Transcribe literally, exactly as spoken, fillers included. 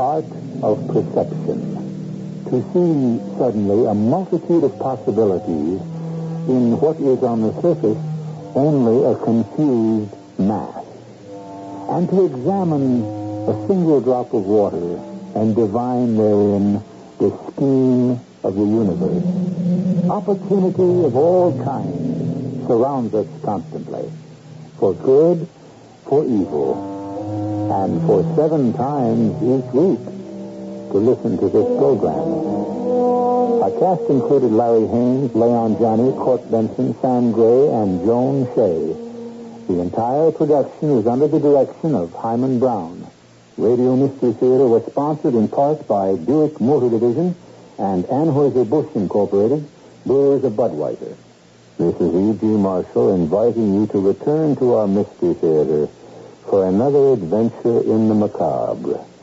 art of perception. To see suddenly a multitude of possibilities in what is on the surface only a confused mass. And to examine a single drop of water and divine therein the scheme of the universe. Opportunity of all kinds surrounds us constantly, for good, for evil, and for seven times each week to listen to this program. Our cast included Larry Haynes, Leon Janney, Court Benson, Sam Gray, and Joan Shea. The entire production was under the direction of Hyman Brown. Radio Mystery Theater was sponsored in part by Buick Motor Division and Anheuser-Busch Incorporated, Brewers of Budweiser. This is E G. Marshall inviting you to return to our Mystery Theater for another adventure in the macabre.